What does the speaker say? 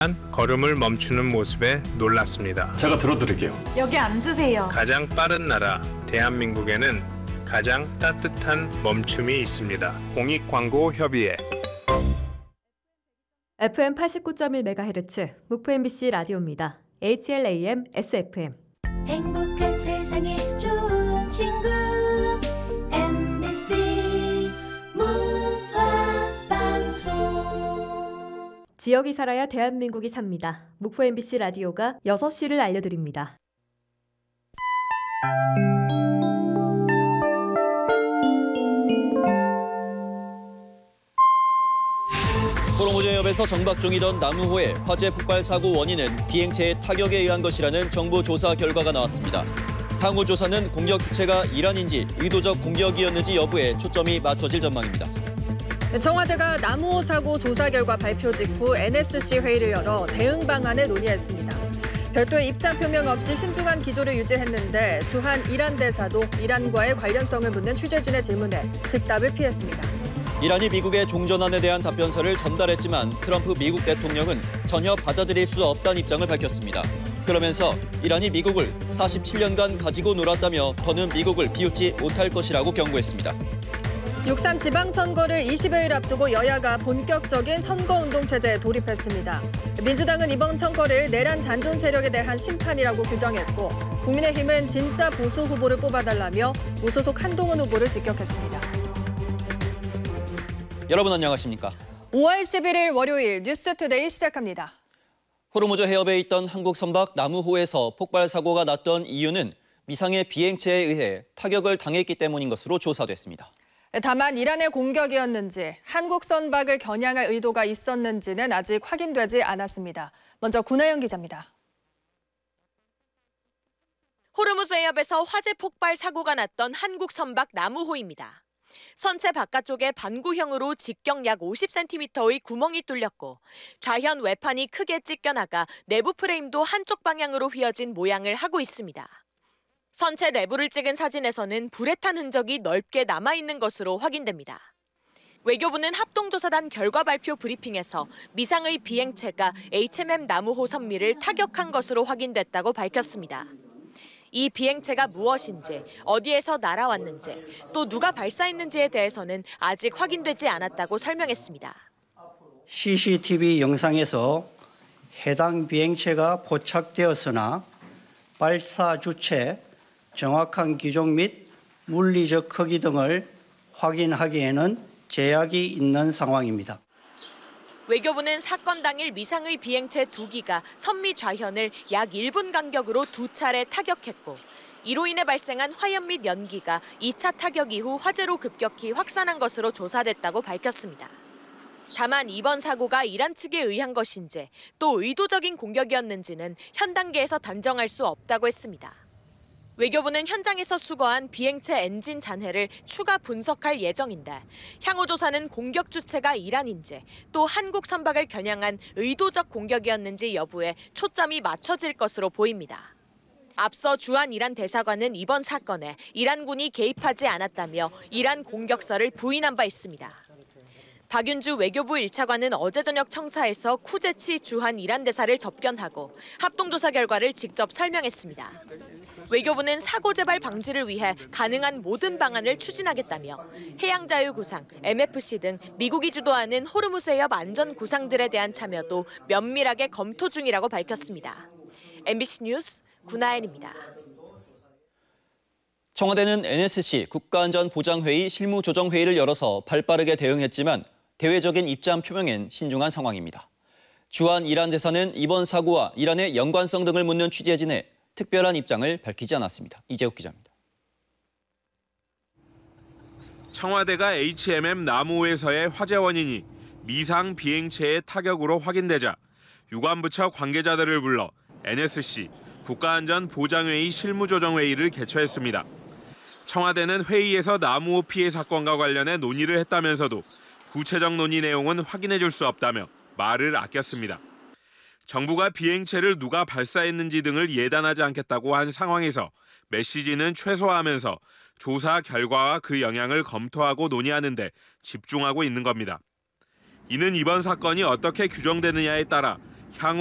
걸음을 멈추는 모습에 놀랐습니다. 제가 들어드릴게요. 여기 앉으세요. 가장 빠른 나라 대한민국에는 가장 따뜻한 멈춤이 있습니다. 공익광고협의회. FM 89.1MHz 목포 MBC 라디오입니다. HLAM SFM. 행복한 세상에 좋은 친구 MBC 문화방송. 지역이 살아야 대한민국이 삽니다. 목포 MBC 라디오가 6시를 알려드립니다. 호르무즈해협에서 정박 중이던 나무호의 화재 폭발 사고 원인은 비행체의 타격에 의한 것이라는 정부 조사 결과가 나왔습니다. 향후 조사는 공격 주체가 이란인지 의도적 공격이었는지 여부에 초점이 맞춰질 전망입니다. 청와대가 나무호 사고 조사 결과 발표 직후 NSC 회의를 열어 대응 방안을 논의했습니다. 별도의 입장 표명 없이 신중한 기조를 유지했는데 주한 이란 대사도 이란과의 관련성을 묻는 취재진의 질문에 즉답을 피했습니다. 이란이 미국의 종전안에 대한 답변서를 전달했지만 트럼프 미국 대통령은 전혀 받아들일 수 없다는 입장을 밝혔습니다. 그러면서 이란이 미국을 47년간 가지고 놀았다며 더는 미국을 비웃지 못할 것이라고 경고했습니다. 6.3 지방선거를 20여일 앞두고 여야가 본격적인 선거운동 체제에 돌입했습니다. 민주당은 이번 선거를 내란 잔존 세력에 대한 심판이라고 규정했고 국민의힘은 진짜 보수 후보를 뽑아달라며 무소속 한동훈 후보를 직격했습니다. 여러분 안녕하십니까? 5월 11일 월요일 뉴스투데이 시작합니다. 호르무즈 해협에 있던 한국 선박 나무호에서 폭발 사고가 났던 이유는 미상의 비행체에 의해 타격을 당했기 때문인 것으로 조사됐습니다. 다만 이란의 공격이었는지 한국 선박을 겨냥할 의도가 있었는지는 아직 확인되지 않았습니다. 먼저 구나영 기자입니다. 호르무즈 해협에서 화재 폭발 사고가 났던 한국 선박 나무호입니다. 선체 바깥쪽에 반구형으로 직경 약 50cm의 구멍이 뚫렸고 좌현 외판이 크게 찢겨나가 내부 프레임도 한쪽 방향으로 휘어진 모양을 하고 있습니다. 선체 내부를 찍은 사진에서는 불에 탄 흔적이 넓게 남아있는 것으로 확인됩니다. 외교부는 합동조사단 결과 발표 브리핑에서 미상의 비행체가 HMM 나무호 선미를 타격한 것으로 확인됐다고 밝혔습니다. 이 비행체가 무엇인지, 어디에서 날아왔는지, 또 누가 발사했는지에 대해서는 아직 확인되지 않았다고 설명했습니다. CCTV 영상에서 해당 비행체가 포착되었으나 발사 주체, 정확한 기종 및 물리적 크기 등을 확인하기에는 제약이 있는 상황입니다. 외교부는 사건 당일 미상의 비행체 2기가 선미 좌현을 약 1분 간격으로 2차례 타격했고 이로 인해 발생한 화염 및 연기가 2차 타격 이후 화재로 급격히 확산한 것으로 조사됐다고 밝혔습니다. 다만 이번 사고가 이란 측에 의한 것인지 또 의도적인 공격이었는지는 현 단계에서 단정할 수 없다고 했습니다. 외교부는 현장에서 수거한 비행체 엔진 잔해를 추가 분석할 예정인데 향후 조사는 공격 주체가 이란인지 또 한국 선박을 겨냥한 의도적 공격이었는지 여부에 초점이 맞춰질 것으로 보입니다. 앞서 주한 이란 대사관은 이번 사건에 이란군이 개입하지 않았다며 이란 공격설을 부인한 바 있습니다. 박윤주 외교부 1차관은 어제 저녁 청사에서 쿠제치 주한 이란 대사를 접견하고 합동조사 결과를 직접 설명했습니다. 외교부는 사고 재발 방지를 위해 가능한 모든 방안을 추진하겠다며 해양자유구상, MFC 등 미국이 주도하는 호르무즈 해협 안전 구상들에 대한 참여도 면밀하게 검토 중이라고 밝혔습니다. MBC 뉴스 구나연입니다. 청와대는 NSC 국가안전보장회의 실무조정회의를 열어서 발빠르게 대응했지만 대외적인 입장 표명엔 신중한 상황입니다. 주한 이란 대사는 이번 사고와 이란의 연관성 등을 묻는 취재진에 특별한 입장을 밝히지 않았습니다. 이재욱 기자입니다. 청와대가 HMM 나무호에서의 화재 원인이 미상 비행체의 타격으로 확인되자 유관부처 관계자들을 불러 NSC 국가안전보장회의 실무조정회의를 개최했습니다. 청와대는 회의에서 나무호 피해 사건과 관련해 논의를 했다면서도 구체적 논의 내용은 확인해 줄 수 없다며 말을 아꼈습니다. 정부가 비행체를 누가 발사했는지 등을 예단하지 않겠다고 한 상황에서 메시지는 최소화하면서 조사 결과와 그 영향을 검토하고 논의하는 데 집중하고 있는 겁니다. 이는 이번 사건이 어떻게 규정되느냐에 따라 향후